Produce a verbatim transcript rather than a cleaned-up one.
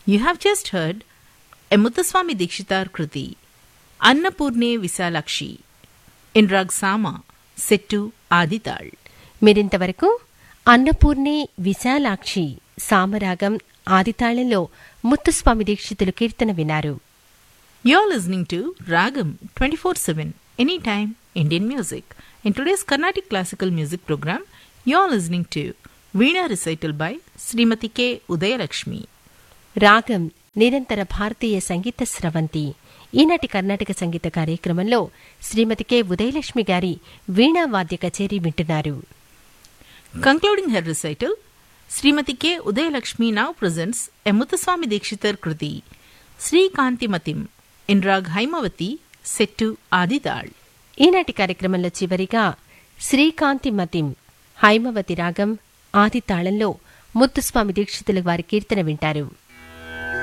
You have just heard a Muthuswami Dikshitar Kruti, Annapurne Visalakshi, in Rag Sama, set to Adital. మీరింతవరకు అన్నపూర్ణే విశాలాక్షి సామరాగం ఆదితాళంలో ముత్తుస్వామి దీక్షితులు కీర్తన వినారు. You're listening to Ragam twenty-four seven, anytime Indian music. In today's Carnatic Classical Music program, you're listening to Veena recital by Srimati K. Udayalakshmi. రాగం నిరంతర భారతీయ సంగీత స్రవంతి. ఈనాటి కర్ణాటక సంగీత కార్యక్రమంలో శ్రీమతి K Udayalakshmi గారి వీణా వాద్య కచేరీ వింటున్నారు. Concluding her recital, Srimati K. Udayalakshmi now presents a Muthuswami Dikshitar Kruti, Sri Kantimatim, in Rag Haimavati, set to Adital. ఈనాటి కార్యక్రమంలో చివరిగా శ్రీకాంతిమతిం హైమవతి రాగం ఆదితాళంలో ముత్తుస్వామి దీక్షితుల వారి కీర్తన వింటారు.